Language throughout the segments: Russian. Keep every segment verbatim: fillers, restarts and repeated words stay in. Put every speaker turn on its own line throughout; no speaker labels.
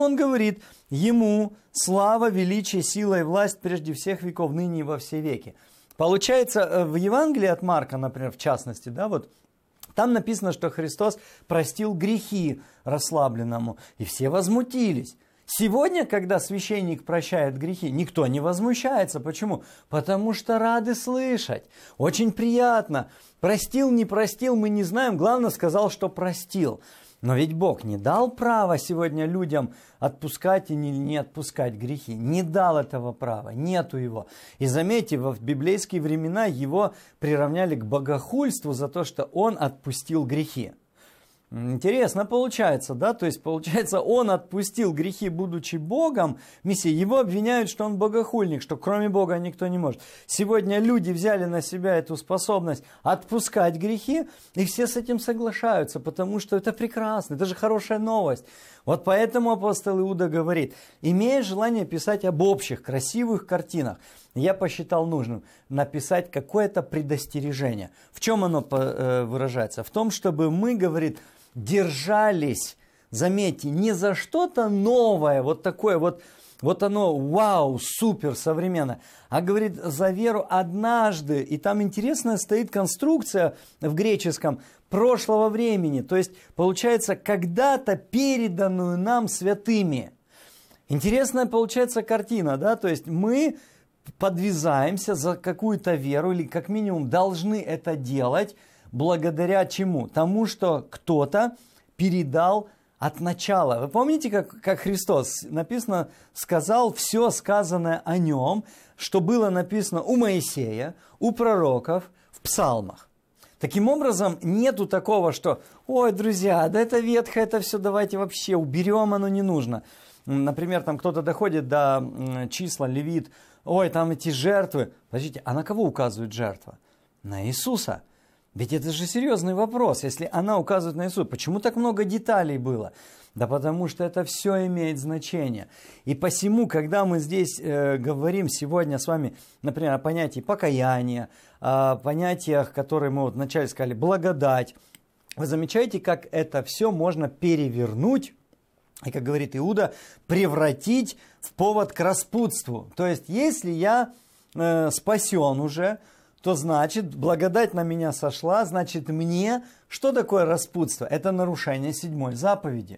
Он говорит, ему слава, величие, сила и власть прежде всех веков, ныне и во все веки. Получается, в Евангелии от Марка, например, в частности, да, вот, там написано, что Христос простил грехи расслабленному, и все возмутились. Сегодня, когда священник прощает грехи, никто не возмущается. Почему? Потому что рады слышать. Очень приятно. Простил, не простил, мы не знаем. Главное, сказал, что простил. Но ведь Бог не дал права сегодня людям отпускать и не, не отпускать грехи. Не дал этого права, нету его. И заметьте, в библейские времена его приравняли к богохульству за то, что он отпустил грехи. Интересно получается, да? То есть, получается, он отпустил грехи, будучи Богом. Мессия, его обвиняют, что он богохульник, что кроме Бога никто не может. Сегодня люди взяли на себя эту способность отпускать грехи, и все с этим соглашаются, потому что это прекрасно, это же хорошая новость. Вот поэтому апостол Иуда говорит, имея желание писать об общих, красивых картинах, я посчитал нужным написать какое-то предостережение. В чем оно выражается? В том, чтобы мы, говорит, держались, заметьте, не за что-то новое, вот такое вот, вот оно, вау, супер, современное, а, говорит, за веру однажды, и там интересная стоит конструкция в греческом прошлого времени, то есть, получается, когда-то переданную нам святыми. Интересная получается картина, да, то есть мы подвязаемся за какую-то веру, или как минимум должны это делать, благодаря чему? Тому, что кто-то передал от начала. Вы помните, как, как Христос, написано, сказал все сказанное о нем, что было написано у Моисея, у пророков, в псалмах. Таким образом, нету такого, что, ой, друзья, да это ветхое, это все давайте вообще уберем, оно не нужно. Например, там кто-то доходит до числа, Левит, ой, там эти жертвы. Подождите, а на кого указывает жертва? На Иисуса. Ведь это же серьезный вопрос. Если она указывает на Иисуса, почему так много деталей было? Да потому что это все имеет значение. И посему, когда мы здесь э, говорим сегодня с вами, например, о понятии покаяния, о понятиях, которые мы вот вначале сказали, благодать, вы замечаете, как это все можно перевернуть, и, как говорит Иуда, превратить в повод к распутству. То есть, если я э, спасен уже, то значит, благодать на меня сошла, значит, мне, что такое распутство? Это нарушение седьмой заповеди.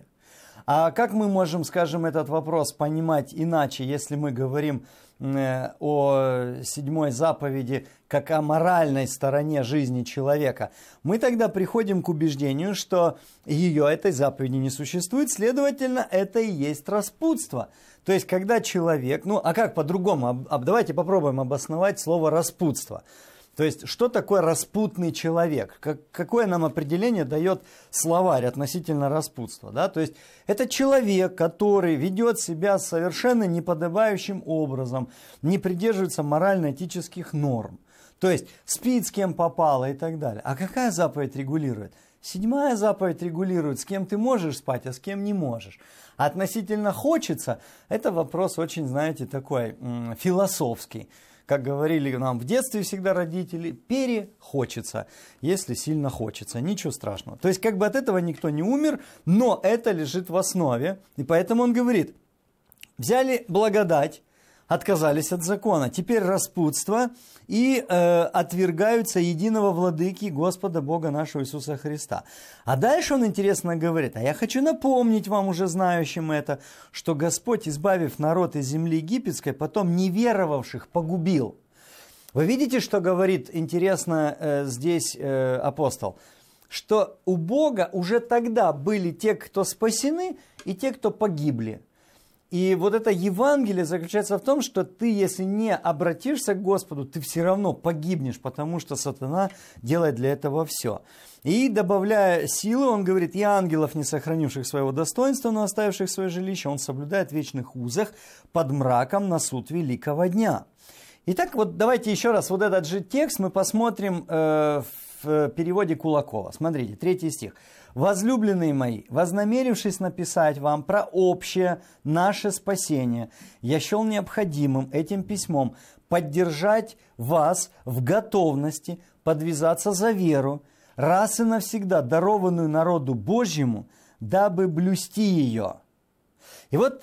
А как мы можем, скажем, этот вопрос понимать иначе, если мы говорим э, о седьмой заповеди как о моральной стороне жизни человека? Мы тогда приходим к убеждению, что ее, этой заповеди, не существует, следовательно, это и есть распутство. То есть, когда человек, ну а как по-другому, давайте попробуем обосновать слово распутство. То есть, что такое распутный человек? Как, какое нам определение дает словарь относительно распутства? Да? То есть, это человек, который ведет себя совершенно неподобающим образом, не придерживается морально-этических норм. То есть, спит с кем попало и так далее. А какая заповедь регулирует? Седьмая заповедь регулирует, с кем ты можешь спать, а с кем не можешь. А относительно хочется, это вопрос очень, знаете, такой м- философский. Как говорили нам в детстве всегда родители, перехочется, если сильно хочется, ничего страшного. То есть как бы от этого никто не умер, но это лежит в основе. И поэтому он говорит, взяли благодать, отказались от закона, теперь распутство и э, отвергаются единого владыки Господа Бога нашего Иисуса Христа. А дальше он интересно говорит, а я хочу напомнить вам, уже знающим это, что Господь, избавив народ из земли египетской, потом неверовавших погубил. Вы видите, что говорит интересно э, здесь э, апостол? Что у Бога уже тогда были те, кто спасены, и те, кто погибли. И вот это Евангелие заключается в том, что ты, если не обратишься к Господу, ты все равно погибнешь, потому что сатана делает для этого все. И добавляя силы, он говорит, и ангелов, не сохранивших своего достоинства, но оставивших свое жилище, он соблюдает в вечных узах под мраком на суд великого дня. Итак, вот давайте еще раз вот этот же текст мы посмотрим э, в переводе Кулакова. Смотрите, третий стих. «Возлюбленные мои, вознамерившись написать вам про общее наше спасение, я счел необходимым этим письмом поддержать вас в готовности подвязаться за веру, раз и навсегда дарованную народу Божьему, дабы блюсти ее». И вот